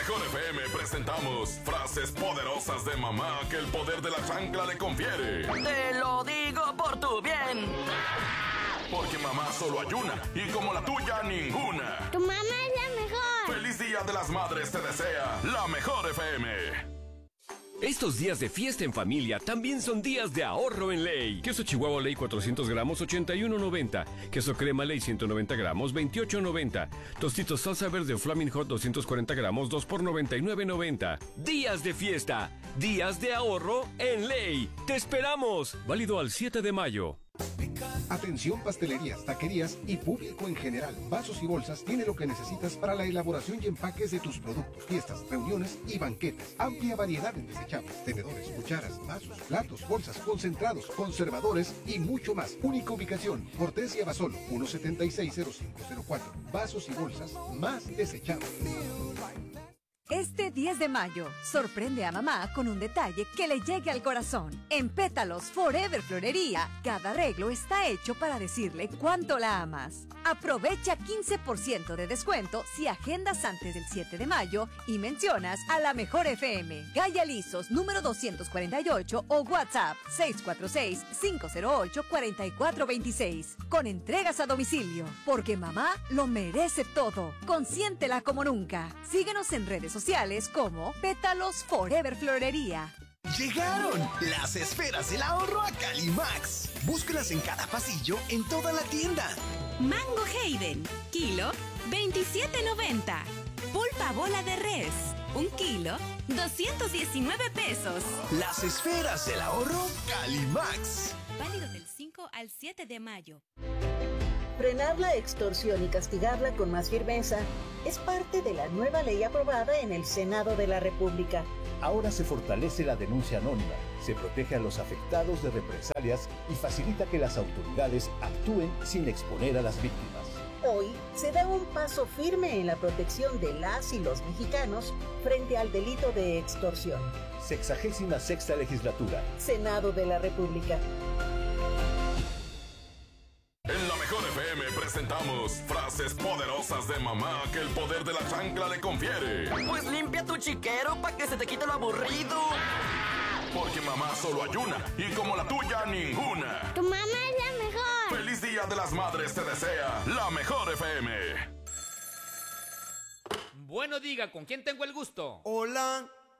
Mejor FM presentamos frases poderosas de mamá que el poder de la chancla le confiere. Te lo digo por tu bien. Porque mamá solo hay una y como la tuya ninguna. Tu mamá es la mejor. Feliz Día de las Madres te desea la Mejor FM. Estos días de fiesta en familia también son días de ahorro en Ley. Queso Chihuahua Ley 400 gramos, 81.90. Queso crema Ley 190 gramos, 28.90. Tostitos salsa verde o Flaming Hot 240 gramos, 2 por 99.90. Días de fiesta, días de ahorro en Ley. ¡Te esperamos! Válido al 7 de mayo. Atención pastelerías, taquerías y público en general. Vasos y bolsas tiene lo que necesitas para la elaboración y empaques de tus productos, fiestas, reuniones y banquetes. Amplia variedad en desechables, tenedores, cucharas, vasos, platos, bolsas, concentrados, conservadores y mucho más. Única ubicación, Cortés y Abasolo, 1760504. Vasos y bolsas más desechables. Este 10 de mayo, sorprende a mamá con un detalle que le llegue al corazón. En Pétalos Forever Florería, cada arreglo está hecho para decirle cuánto la amas. Aprovecha 15% de descuento si agendas antes del 7 de mayo y mencionas a la Mejor FM. Gaya Lizos, número 248 o WhatsApp 646-508-4426. Con entregas a domicilio, porque mamá lo merece todo. Consiéntela como nunca. Síguenos en redes sociales como Pétalos Forever Florería. Llegaron las esferas del ahorro a Calimax. Búscalas en cada pasillo en toda la tienda. Mango Hayden, kilo, 27.90. Pulpa bola de res, 1 kilo, 219 pesos. Las esferas del ahorro Calimax. Válido del 5 al 7 de mayo. Frenar la extorsión y castigarla con más firmeza es parte de la nueva ley aprobada en el Senado de la República. Ahora se fortalece la denuncia anónima, se protege a los afectados de represalias y facilita que las autoridades actúen sin exponer a las víctimas. Hoy se da un paso firme en la protección de las y los mexicanos frente al delito de extorsión. 66ª legislatura. Senado de la República. En la Mejor FM presentamos frases poderosas de mamá que el poder de la chancla le confiere. Pues limpia tu chiquero para que se te quite lo aburrido. Porque mamá solo hay una y como la tuya ninguna. Tu mamá es la mejor. Feliz Día de las Madres te desea la Mejor FM. Bueno, diga, ¿con quién tengo el gusto? Hola,